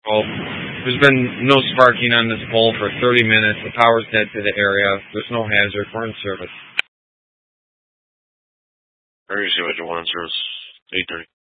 Well, there's been no sparking on this pole for 30 minutes. The power's dead to the area. There's no hazard. We're in service. Area 0 1 service 8:30.